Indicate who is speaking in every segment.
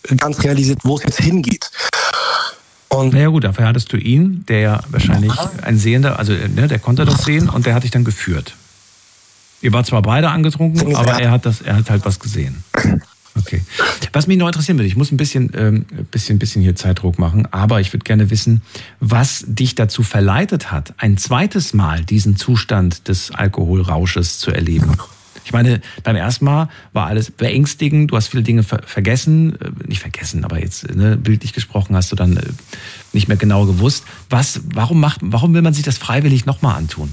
Speaker 1: ganz realisiert, wo es jetzt hingeht. Und
Speaker 2: naja gut, dafür hattest du ihn, der ja wahrscheinlich ein Sehender, also ne, der konnte das sehen und der hat dich dann geführt. Ihr wart zwar beide angetrunken, aber er hat halt was gesehen. Okay. Was mich noch interessieren würde, ich muss ein bisschen hier Zeitdruck machen, aber ich würde gerne wissen, was dich dazu verleitet hat, ein zweites Mal diesen Zustand des Alkoholrausches zu erleben. Ich meine, beim ersten Mal war alles beängstigend, du hast viele Dinge nicht vergessen, aber jetzt bildlich gesprochen hast du dann nicht mehr genau gewusst. Warum will man sich das freiwillig nochmal antun?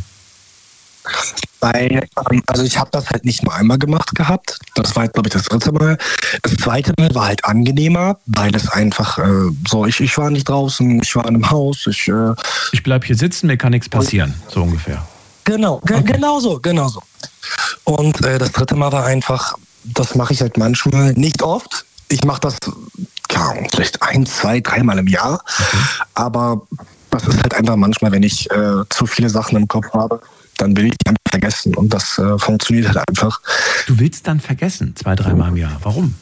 Speaker 1: Weil, also ich habe das halt nicht nur einmal gemacht gehabt. Das war halt, glaube ich, das dritte Mal. Das zweite Mal war halt angenehmer, weil es einfach ich war nicht draußen, ich war in einem Haus.
Speaker 2: Ich bleib hier sitzen, mir kann nichts passieren, so ungefähr.
Speaker 1: Genau, okay. Genau so. Und das dritte Mal war einfach, das mache ich halt manchmal, nicht oft. Ich mache das, vielleicht 1, 2, 3 Mal im Jahr. Okay. Aber das ist halt einfach manchmal, wenn ich zu viele Sachen im Kopf habe, dann will ich die einfach vergessen. Und das funktioniert halt einfach.
Speaker 2: Du willst dann vergessen, 2, 3 Mal im Jahr. Warum?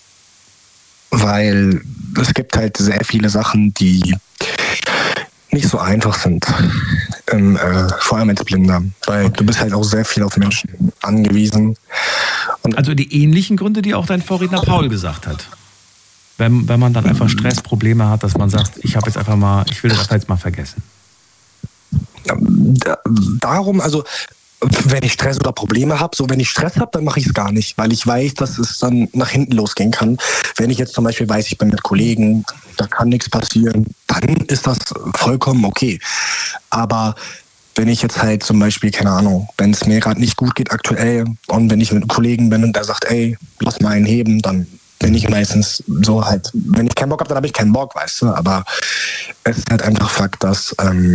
Speaker 1: Weil es gibt halt sehr viele Sachen, die nicht so einfach sind. Vor allem als Blinder. Weil du bist halt auch sehr viel auf Menschen angewiesen. Und
Speaker 2: also die ähnlichen Gründe, die auch dein Vorredner Paul gesagt hat. Wenn man dann einfach Stressprobleme hat, dass man sagt, ich will das jetzt mal vergessen.
Speaker 1: Darum, also wenn ich Stress oder Probleme habe, wenn ich Stress habe, dann mache ich es gar nicht, weil ich weiß, dass es dann nach hinten losgehen kann. Wenn ich jetzt zum Beispiel weiß, ich bin mit Kollegen, da kann nichts passieren, dann ist das vollkommen okay. Aber wenn ich jetzt halt zum Beispiel, keine Ahnung, wenn es mir gerade nicht gut geht aktuell und wenn ich mit einem Kollegen bin und der sagt, ey, lass mal einen heben, dann bin ich meistens so halt, wenn ich keinen Bock habe, dann habe ich keinen Bock, weißt du. Aber es ist halt einfach Fakt, dass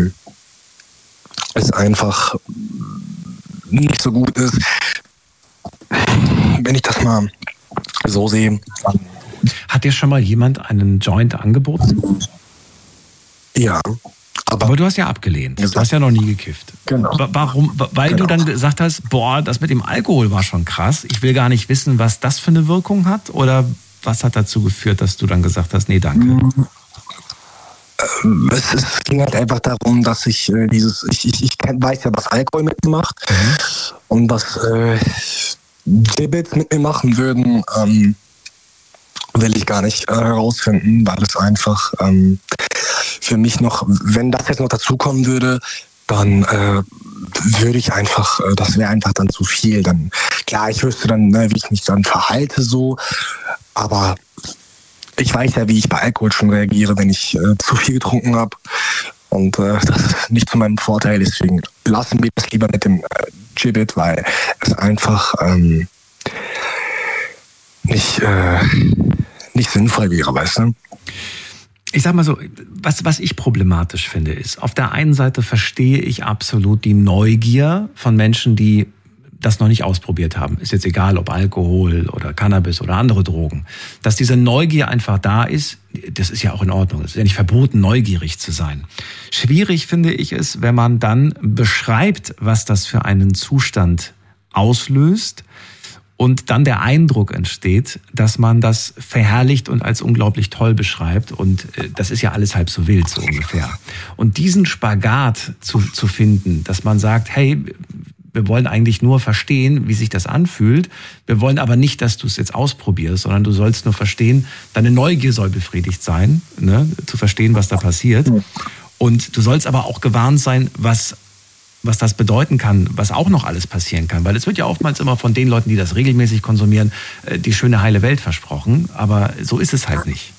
Speaker 1: es einfach nicht so gut ist, wenn ich das mal so sehe.
Speaker 2: Hat dir schon mal jemand einen Joint angeboten?
Speaker 1: Ja.
Speaker 2: Aber du hast ja abgelehnt. Du hast ja noch nie gekifft.
Speaker 1: Genau.
Speaker 2: Warum? Weil du dann gesagt hast, das mit dem Alkohol war schon krass. Ich will gar nicht wissen, was das für eine Wirkung hat. Oder was hat dazu geführt, dass du dann gesagt hast, nee, danke?
Speaker 1: Es ging halt einfach darum, dass ich weiß ja, was Alkohol mit mir macht und was Gibbets mit mir machen würden, will ich gar nicht herausfinden, weil es einfach für mich noch, wenn das jetzt noch dazukommen würde, dann würde ich einfach, das wäre einfach dann zu viel. Dann klar, ich wüsste dann, wie ich mich dann verhalte so, aber ich weiß ja, wie ich bei Alkohol schon reagiere, wenn ich zu viel getrunken habe. Und das ist nicht zu meinem Vorteil. Deswegen lassen wir das lieber mit dem Gibbet, weil es einfach nicht sinnvoll wäre, weißt du?
Speaker 2: Ich sag mal so, was ich problematisch finde, ist, auf der einen Seite verstehe ich absolut die Neugier von Menschen, die das noch nicht ausprobiert haben. Ist jetzt egal, ob Alkohol oder Cannabis oder andere Drogen. Dass diese Neugier einfach da ist, das ist ja auch in Ordnung. Es ist ja nicht verboten, neugierig zu sein. Schwierig finde ich es, wenn man dann beschreibt, was das für einen Zustand auslöst und dann der Eindruck entsteht, dass man das verherrlicht und als unglaublich toll beschreibt. Und das ist ja alles halb so wild, so ungefähr. Und diesen Spagat zu finden, dass man sagt, hey, wir wollen eigentlich nur verstehen, wie sich das anfühlt. Wir wollen aber nicht, dass du es jetzt ausprobierst, sondern du sollst nur verstehen, deine Neugier soll befriedigt sein, ne, zu verstehen, was da passiert. Und du sollst aber auch gewarnt sein, was das bedeuten kann, was auch noch alles passieren kann. Weil es wird ja oftmals immer von den Leuten, die das regelmäßig konsumieren, die schöne heile Welt versprochen. Aber so ist es halt nicht.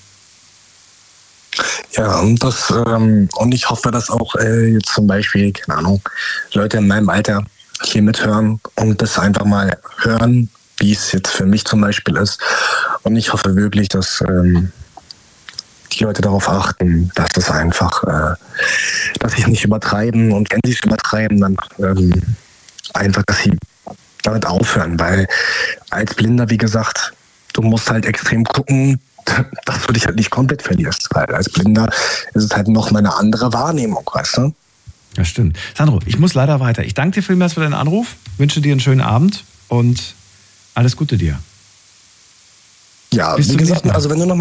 Speaker 1: Ja, und ich hoffe, dass auch jetzt zum Beispiel, keine Ahnung, Leute in meinem Alter hier mithören und das einfach mal hören, wie es jetzt für mich zum Beispiel ist. Und ich hoffe wirklich, dass die Leute darauf achten, dass das einfach, dass sie es nicht übertreiben und wenn sie es übertreiben, dann einfach, dass sie damit aufhören, weil als Blinder, wie gesagt, du musst halt extrem gucken, dass du dich halt nicht komplett verlierst, weil als Blinder ist es halt noch mal eine andere Wahrnehmung, weißt du?
Speaker 2: Ja, stimmt. Sandro, ich muss leider weiter. Ich danke dir vielmals für deinen Anruf, wünsche dir einen schönen Abend und alles Gute dir.
Speaker 1: Ja, wie gesagt, also wenn du noch mal